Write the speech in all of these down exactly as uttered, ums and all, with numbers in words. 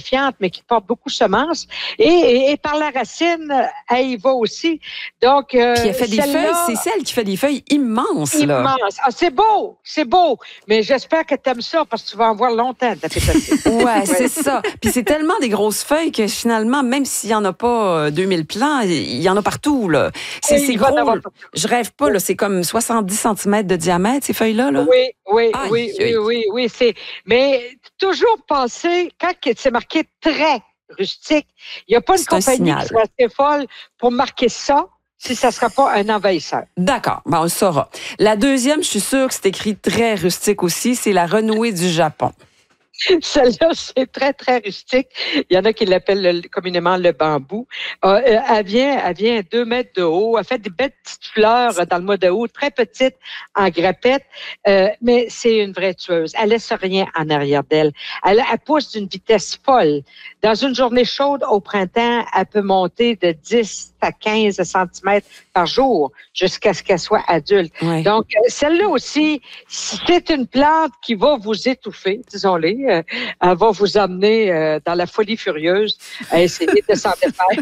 insignifiante, mais qui porte beaucoup de semences. Et, et, et par la racine, elle y va aussi. Donc, euh, puis elle fait des feuilles, c'est celle qui fait des feuilles immenses. Immense. Là. Ah, c'est beau, c'est beau. Mais j'espère que tu aimes ça parce que tu vas en voir longtemps de ta pétacine. Ouais, ouais. C'est ça. Puis c'est tellement des grosses feuilles que finalement, même s'il n'y en a pas deux mille plants, il y en a partout. Là. C'est, c'est gros. Je rêve pas, là. C'est comme soixante-dix centimètres de diamètre, ces feuilles-là. Là. Oui, oui, Aïe, oui, aïe. oui, oui, oui. C'est... Mais toujours penser, quand c'est marqué très rustique, il n'y a pas une C'est un compagnie signal. qui soit assez folle pour marquer ça si ça ne sera pas un envahisseur. D'accord, ben, on le saura. La deuxième, je suis sûre que c'est écrit très rustique aussi, c'est la renouée du Japon. Celle-là, c'est très, très rustique. Il y en a qui l'appellent le, communément le bambou. Euh, elle vient, elle vient à deux mètres de haut. Elle fait des belles petites fleurs dans le mois de août, très petites, en grappette. Euh, mais c'est une vraie tueuse. Elle laisse rien en arrière d'elle. Elle, elle pousse d'une vitesse folle. Dans une journée chaude au printemps, elle peut monter de dix à quinze centimètres par jour jusqu'à ce qu'elle soit adulte. Ouais. Donc, celle-là aussi, c'est une plante qui va vous étouffer, disons-le. Euh, elle va vous emmener euh, dans la folie furieuse à essayer de s'en défaire.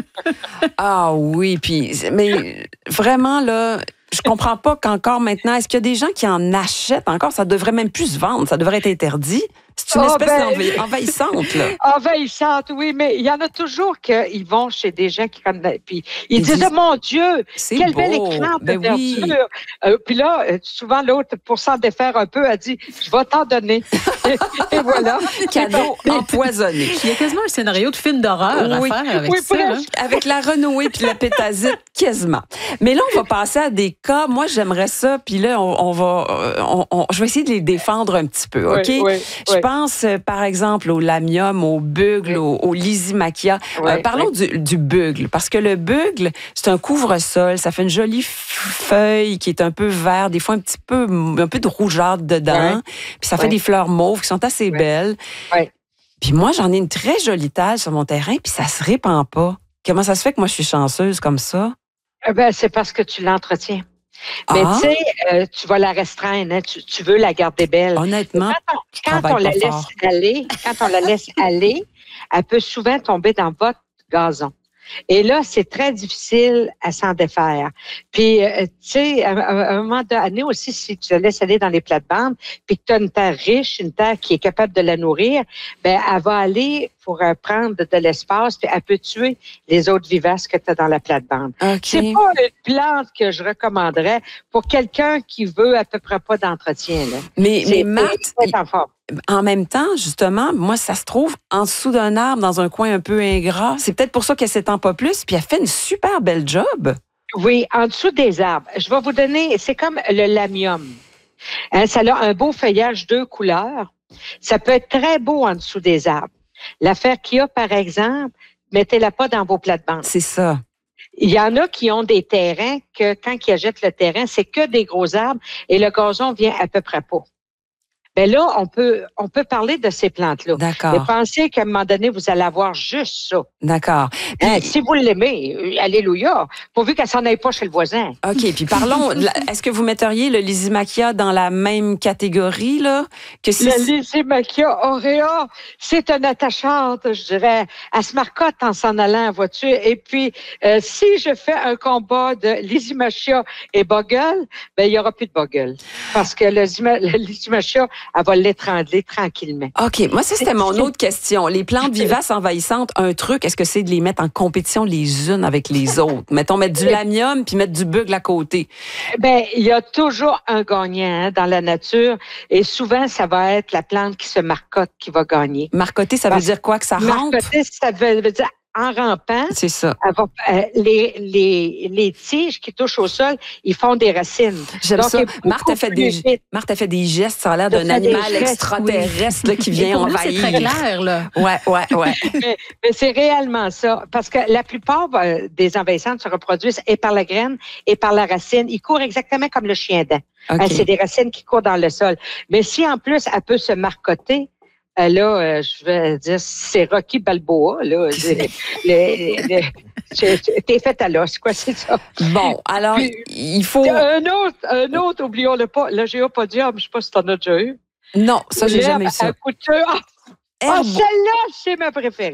Ah oui, puis mais vraiment là, je comprends pas qu'encore maintenant, est-ce qu'il y a des gens qui en achètent encore? Ça devrait même plus se vendre, ça devrait être interdit. C'est une oh, espèce ben, d'envahissante, là. Envahissante, oui, mais il y en a toujours qui vont chez des gens qui connaissent. Puis ils, ils disent, disent, oh mon Dieu, quel beau. Bel écran de ben verdure. Oui. Euh, puis là, souvent, l'autre, pour s'en défaire un peu, a dit, je vais t'en donner. et, et voilà. Cadeau empoisonné. Il y a quasiment un scénario de film d'horreur oui. à faire avec oui, ça. Là. Avec la renouée puis la pétasite, quasiment. Mais là, on va passer à des cas. Moi, j'aimerais ça. Puis là, on, on va, on, on, je vais essayer de les défendre un petit peu, OK? Oui, oui, je oui. pense, par exemple, au lamium, au bugle, oui. au, au lysimachia. Oui, euh, parlons oui. du, du bugle, parce que le bugle, c'est un couvre-sol. Ça fait une jolie feuille qui est un peu vert, des fois un petit peu, un peu de rougeâtre dedans. Oui. Puis ça fait oui. des fleurs mauves qui sont assez oui. belles. Oui. Puis moi, j'en ai une très jolie taille sur mon terrain, puis ça se répand pas. Comment ça se fait que moi, je suis chanceuse comme ça? Eh ben, c'est parce que tu l'entretiens. Mais ah. tu sais, euh, tu vas la restreindre, hein, tu, tu veux la garder belle. Honnêtement, quand on, quand on la laisse fort. aller, quand on la laisse aller, elle peut souvent tomber dans votre gazon. Et là, c'est très difficile à s'en défaire. Puis, euh, tu sais, à, à un moment donné aussi, si tu la laisses aller dans les plates-bandes, puis que tu as une terre riche, une terre qui est capable de la nourrir, ben elle va aller pour prendre de, de l'espace, puis elle peut tuer les autres vivaces que tu as dans la plate-bande. Okay. C'est pas une plante que je recommanderais pour quelqu'un qui veut à peu près pas d'entretien. Là. Mais, mais Marthe, en En même temps, justement, moi, ça se trouve en dessous d'un arbre, dans un coin un peu ingrat. C'est peut-être pour ça qu'elle s'étend pas plus, puis elle fait une super belle job. Oui, en dessous des arbres. Je vais vous donner, c'est comme le lamium. Hein, ça a un beau feuillage deux couleurs. Ça peut être très beau en dessous des arbres. L'affaire qu'il y a, par exemple, mettez-la pas dans vos plates-bandes. C'est ça. Il y en a qui ont des terrains que, quand ils achètent le terrain, c'est que des gros arbres et le gazon vient à peu près pas. Bien là, on peut, on peut parler de ces plantes-là. D'accord. Mais pensez qu'à un moment donné, vous allez avoir juste ça. D'accord. Puis, hein, si vous l'aimez, alléluia, pourvu qu'elle s'en aille pas chez le voisin. OK. Puis parlons, est-ce que vous metteriez le lysimachia dans la même catégorie, là? Que si... Le lysimachia aurea, c'est une attachante, je dirais. Elle se marcotte en s'en allant en voiture. Et puis, euh, si je fais un combat de lysimachia et bogle, ben il y aura plus de bogle. Parce que le, le lysimachia, elle va l'étrangler tranquillement. OK. Moi, ça, c'était mon autre question. Les plantes vivaces envahissantes, un truc, est-ce que c'est de les mettre en compétition les unes avec les autres? Mettons, mettre du lamium puis mettre du bugle à côté. Bien, il y a toujours un gagnant hein, dans la nature et souvent, ça va être la plante qui se marcotte qui va gagner. Marcotter, ça Parce veut dire quoi? Que ça rentre? Marcotter, ça veut, veut dire en rampant, c'est ça. Va, euh, les, les, les tiges qui touchent au sol, ils font des racines. J'aime Donc, ça. Marthe a, fait des, Marthe a fait des gestes, ça a l'air d'un animal extraterrestre oui. là, qui vient envahir. C'est très clair, là. Ouais, ouais, ouais. mais, mais c'est réellement ça. Parce que la plupart euh, des envahissantes se reproduisent et par la graine et par la racine. Ils courent exactement comme le chien-dent. Okay. Hein, c'est des racines qui courent dans le sol. Mais si en plus, elle peut se marcotter, Euh, là, euh, je vais dire, c'est Rocky Balboa, là. T'es fait à l'os, quoi, c'est ça. Bon, alors, Puis, il faut... Un autre, un autre, oublions-le pas, le géopodium, je ne sais pas si t'en as déjà eu. Non, ça, j'ai jamais eu ça. Ah, oh, celle-là, c'est ma préférée.